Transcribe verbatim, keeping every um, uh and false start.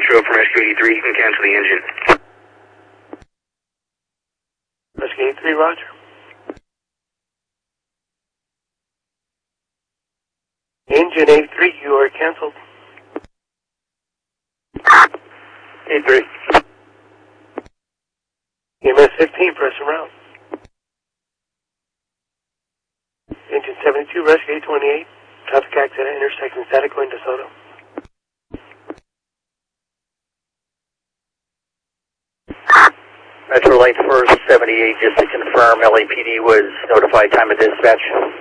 Metro from Rescue eighty-three, you can cancel the engine. Rescue eighty-three, roger. Engine eighty-three, you are canceled. eighty-three. E M S fifteen, press around. Engine seventy-two, Rescue eight twenty-eight. Traffic accident, intersection static, going to Soto. Metro Light first, seventy-eight, just to confirm, L A P D was notified time of dispatch.